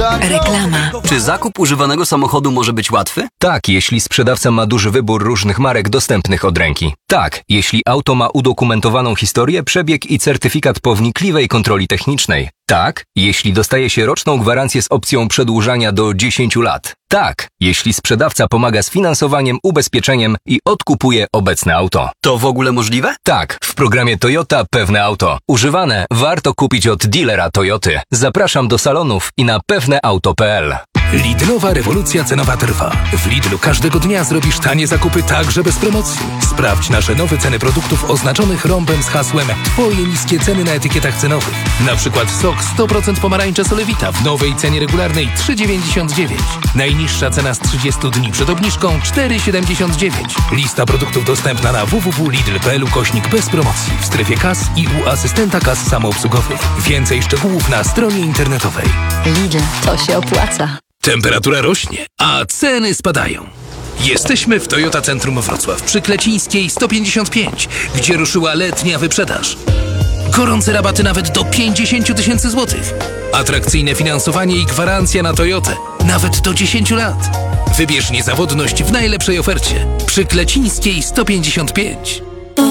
Reklama. Czy zakup używanego samochodu może być łatwy? Tak, jeśli sprzedawca ma duży wybór różnych marek dostępnych od ręki. Tak, jeśli auto ma udokumentowaną historię, przebieg i certyfikat po wnikliwej kontroli technicznej. Tak, jeśli dostaje się roczną gwarancję z opcją przedłużania do 10 lat. Tak, jeśli sprzedawca pomaga z finansowaniem, ubezpieczeniem i odkupuje obecne auto. To w ogóle możliwe? Tak, w programie Toyota Pewne Auto. Używane warto kupić od dealera Toyoty. Zapraszam do salonów i na pewneauto.pl. Lidlowa rewolucja cenowa trwa. W Lidlu każdego dnia zrobisz tanie zakupy także bez promocji. Sprawdź nasze nowe ceny produktów oznaczonych rąbem z hasłem Twoje niskie ceny na etykietach cenowych. Na przykład sok 100% pomarańcze Solewita w nowej cenie regularnej 3,99. Najniższa cena z 30 dni przed obniżką 4,79. Lista produktów dostępna na www.lidl.pl/bez promocji w strefie kas i u asystenta kas samoobsługowych. Więcej szczegółów na stronie internetowej. Lidl, to się opłaca. Temperatura rośnie, a ceny spadają. Jesteśmy w Toyota Centrum Wrocław przy Klecińskiej 155, gdzie ruszyła letnia wyprzedaż. Gorące rabaty nawet do 50 000 złotych. Atrakcyjne finansowanie i gwarancja na Toyotę. Nawet do 10 lat. Wybierz niezawodność w najlepszej ofercie. Przy Klecińskiej 155.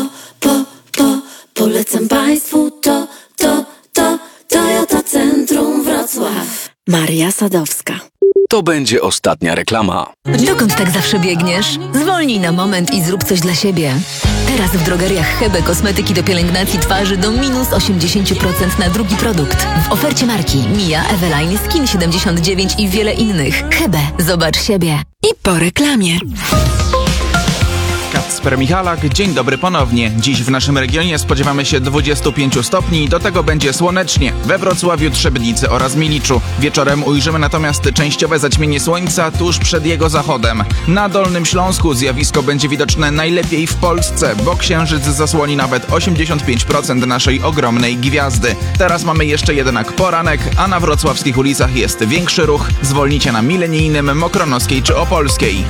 Polecam Państwu Toyota Centrum Wrocław. Maria Sadowska. To będzie ostatnia reklama. Dokąd tak zawsze biegniesz? Zwolnij na moment i zrób coś dla siebie. Teraz w drogeriach Hebe kosmetyki do pielęgnacji twarzy do minus 80% na drugi produkt. W ofercie marki Mia, Eveline, Skin 79 i wiele innych. Hebe, zobacz siebie. I po reklamie. Kacper Michalak, dzień dobry ponownie. Dziś w naszym regionie spodziewamy się 25 stopni, do tego będzie słonecznie. We Wrocławiu, Trzebnicy oraz Miliczu. Wieczorem ujrzymy natomiast częściowe zaćmienie słońca tuż przed jego zachodem. Na Dolnym Śląsku zjawisko będzie widoczne najlepiej w Polsce, bo księżyc zasłoni nawet 85% naszej ogromnej gwiazdy. Teraz mamy jeszcze jednak poranek, a na wrocławskich ulicach jest większy ruch. Zwolnicie na Milenijnym, Mokronoskiej czy Opolskiej.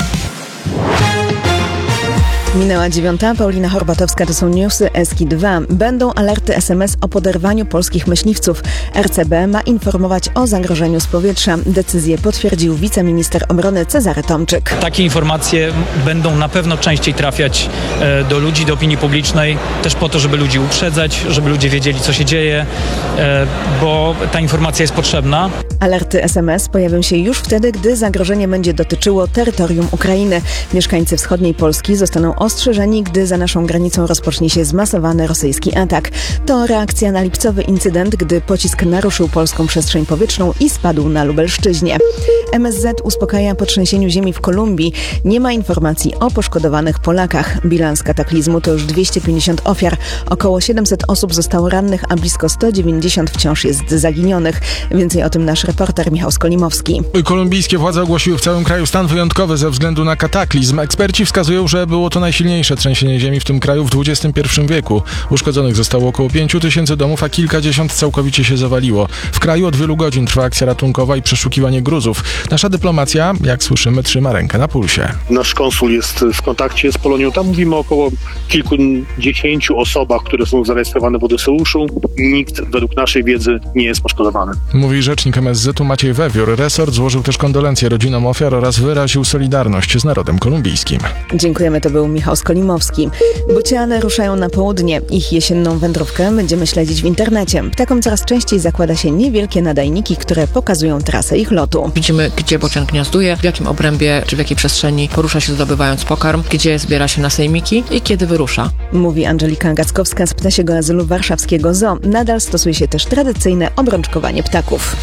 Minęła 9. Paulina Horbatowska, to są newsy Eski 2. Będą alerty SMS o poderwaniu polskich myśliwców. RCB ma informować o zagrożeniu z powietrza. Decyzję potwierdził wiceminister obrony Cezary Tomczyk. Takie informacje będą na pewno częściej trafiać do ludzi, do opinii publicznej, też po to, żeby ludzi uprzedzać, żeby ludzie wiedzieli, co się dzieje, bo ta informacja jest potrzebna. Alerty SMS pojawią się już wtedy, gdy zagrożenie będzie dotyczyło terytorium Ukrainy. Mieszkańcy wschodniej Polski zostaną ostrzeżeni, gdy za naszą granicą rozpocznie się zmasowany rosyjski atak. To reakcja na lipcowy incydent, gdy pocisk naruszył polską przestrzeń powietrzną i spadł na Lubelszczyźnie. MSZ uspokaja po trzęsieniu ziemi w Kolumbii. Nie ma informacji o poszkodowanych Polakach. Bilans kataklizmu to już 250 ofiar. Około 700 osób zostało rannych, a blisko 190 wciąż jest zaginionych. Więcej o tym nasz reporter Michał Skolimowski. Kolumbijskie władze ogłosiły w całym kraju stan wyjątkowy ze względu na kataklizm. Eksperci wskazują, że było to najsilniejsze trzęsienie ziemi w tym kraju w XXI wieku. Uszkodzonych zostało około 5 000 domów, a kilkadziesiąt całkowicie się zawaliło. W kraju od wielu godzin trwa akcja ratunkowa i przeszukiwanie gruzów. Nasza dyplomacja, jak słyszymy, trzyma rękę na pulsie. Nasz konsul jest w kontakcie z Polonią. Tam mówimy o około kilkudziesięciu osobach, które są zarejestrowane w Odeseuszu. Nikt według naszej wiedzy nie jest poszkodowany. Mówi rzecznik MSZ-u Maciej Wewiór. Resort złożył też kondolencje rodzinom ofiar oraz wyraził solidarność z narodem kolumbijskim. Dziękujemy, to był Michał Skolimowski. Bociany ruszają na południe. Ich jesienną wędrówkę będziemy śledzić w internecie. Ptakom coraz częściej zakłada się niewielkie nadajniki, które pokazują trasę ich lotu. Widzimy, gdzie bocian gniazduje, w jakim obrębie czy w jakiej przestrzeni porusza się zdobywając pokarm, gdzie zbiera się na sejmiki i kiedy wyrusza. Mówi Angelika Gackowska z Ptasiego Azylu Warszawskiego Zoo. Nadal stosuje się też tradycyjne obrączkowanie ptaków.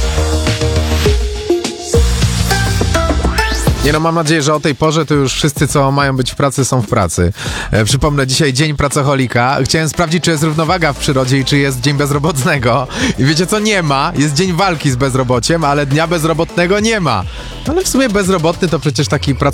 Mam nadzieję, że o tej porze to już wszyscy, co mają być w pracy, są w pracy. Przypomnę, dzisiaj dzień pracoholika. Chciałem sprawdzić, czy jest równowaga w przyrodzie i czy jest dzień bezrobotnego. I wiecie co? Nie ma. Jest dzień walki z bezrobociem, ale dnia bezrobotnego nie ma. Ale w sumie bezrobotny to przecież taki pracownik